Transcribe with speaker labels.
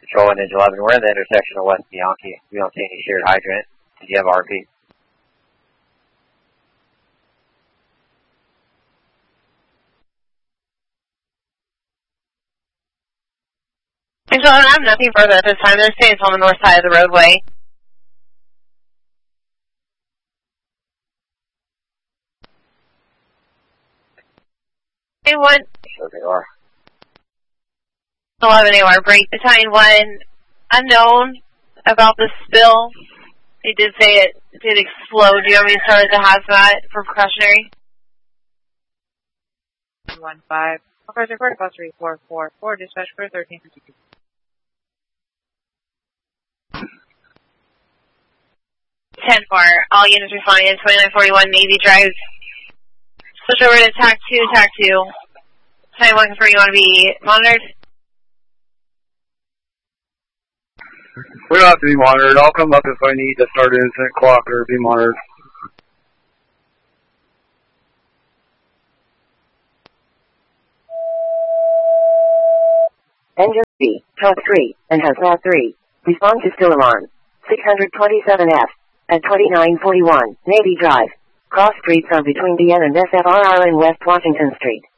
Speaker 1: Control and Ninja 11. We're in the intersection of West Bianchi. We don't see any shared hydrant. Did you have RP?
Speaker 2: Ninja 11, I have nothing further at this time. They're staying on the north side of the roadway. Hey, 1.
Speaker 1: Sure they are.
Speaker 2: 11 AR break. Battalion 1, unknown about the spill. They did say it did explode. Do you want me to start at the hazmat for precautionary?
Speaker 3: 1-5. Officer report call 3444. Dispatch for 1352.
Speaker 2: All units responding to 2941 Navy Drive. Switch over to TAC 2, TAC 2. Battalion 1 confirm you want to be monitored?
Speaker 4: We don't have to be monitored. I'll come up if I need to start an incident clock or be monitored.
Speaker 5: Engine B, Truck 3, and Hazmat 3. Respond to still alarm. 627F, at 2941, Navy Drive. Cross streets are between DN and SFRR and West Washington Street.